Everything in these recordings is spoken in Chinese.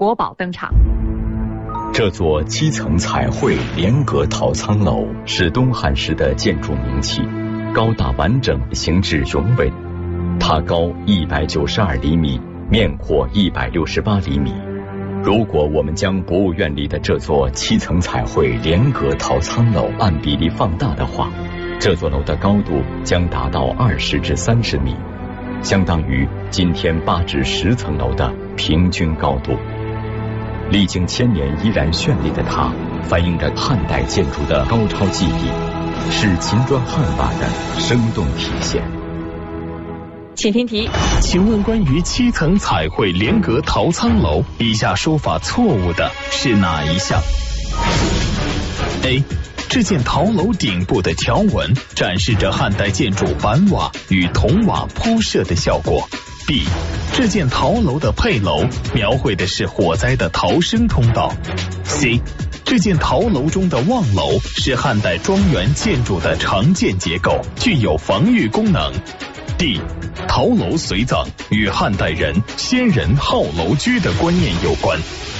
国宝登场。 这座7层彩绘连阁陶仓楼是东汉时的建筑名器，高大完整，形制雄伟。它高192厘米，面阔168厘米。如果我们将博物院里的这座7层彩绘连阁陶仓楼按比例放大的话，这座楼的高度将达到20至30米，相当于今天8至10层楼的平均高度。历经1000年依然绚丽的它，反映着汉代建筑的高超技艺，是秦砖汉瓦的生动体现。 请听题， 请问关于7层彩绘连阁陶仓楼，以下说法错误的是哪一项 ？A. 这件陶楼顶部的条纹展示着汉代建筑板瓦与铜瓦铺设的效果。B. 这件陶楼的配楼描绘的是火灾的逃生通道。C. 这件陶楼中的望楼是汉代庄园建筑的常见结构，具有防御功能。D. 陶楼随葬与汉代人先人好楼居的观念有关。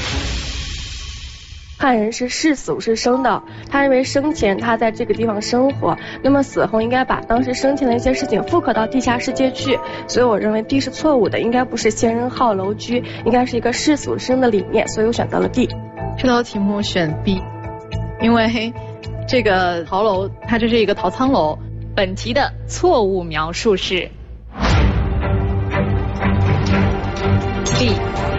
汉人是视死是生的，他认为生前他在这个地方生活，那么死后应该把当时生前的一些事情复刻到地下世界去，所以我认为 D 是错误的，应该不是先人好楼居，应该是一个视死生的理念，所以我选择了 D。 这道题目选 B， 因为这个陶楼它这是一个陶仓楼。 本题的错误描述是 B。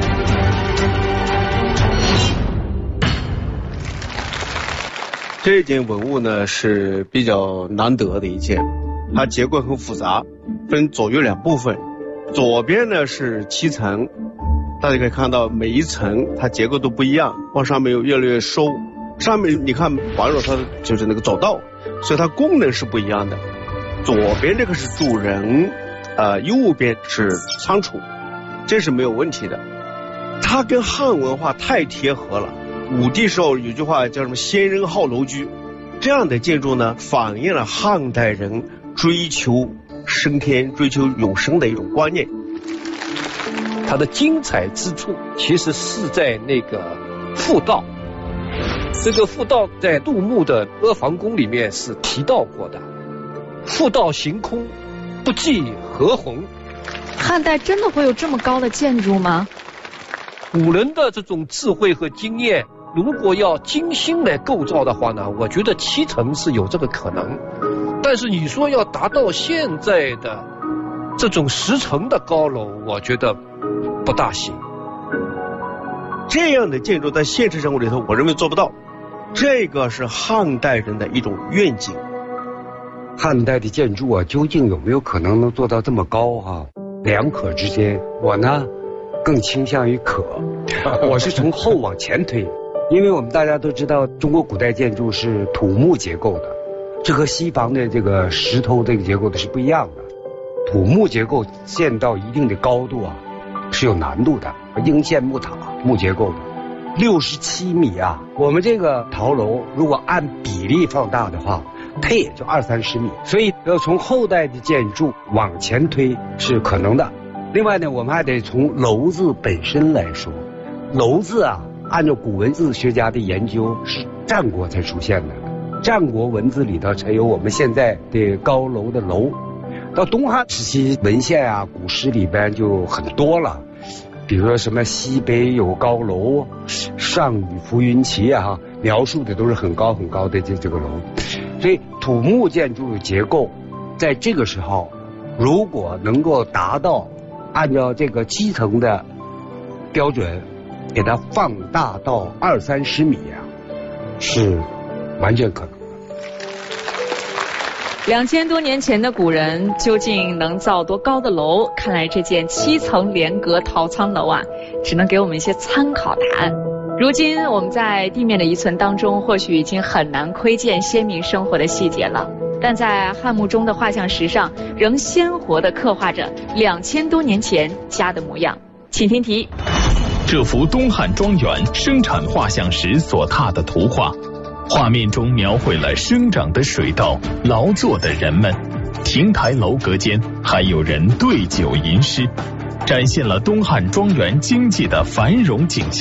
这件文物呢是比较难得的一件，它结构很复杂，分左右2部分。左边呢是7层，大家可以看到每一层它结构都不一样，往上面又越来越收。上面你看环绕它就是那个走道，所以它功能是不一样的。左边这个是住人，右边是仓储，这是没有问题的。它跟汉文化太贴合了。武帝时候有句话叫什么先人好楼居，这样的建筑呢反映了汉代人追求升天追求永生的一种观念。 它的精彩之处其实是在那个复道，这个复道在杜牧的《阿房宫》里面是提到过的，复道行空不计何鸿。 汉代真的会有这么高的建筑吗？ 古人的这种智慧和经验，如果要精心来构造的话呢，我觉得7层是有这个可能。但是你说要达到现在的这种10层的高楼，我觉得不大行。 这样的建筑在现实生活里头，我认为做不到。这个是汉代人的一种愿景。 汉代的建筑啊，究竟有没有可能能做到这么高啊？两可之间，我呢更倾向于可，我是从后往前推，因为我们大家都知道，中国古代建筑是土木结构的，这和西方的这个石头这个结构的是不一样的。土木结构建到一定的高度啊，是有难度的。应县木塔木结构的67米啊，我们这个陶楼如果按比例放大的话，它也就20-30米，所以要从后代的建筑往前推是可能的。另外呢，我们还得从楼字本身来说，楼字啊，按照古文字学家的研究，是战国才出现的，战国文字里头才有我们现在的高楼的楼。到东汉时期文献啊，古诗里边就很多了，比如说什么西北有高楼，上与浮云齐啊，描述的都是很高很高的这个楼。所以土木建筑的结构在这个时候如果能够达到按照这个7层的标准给它放大到20-30米啊，是完全可能的。 2000多年前的古人究竟能造多高的楼？看来这件7层连阁陶仓楼啊，只能给我们一些参考答案。如今我们在地面的遗存当中，或许已经很难窥见先民生活的细节了，但在汉墓中的画像石上，仍鲜活地刻画着2000多年前家的模样。请听题： 这幅东汉庄园生产画像石所拓的图画。 画面中描绘了生长的水稻、劳作的人们，亭台楼阁间还有人对酒吟诗，展现了东汉庄园经济的繁荣景象。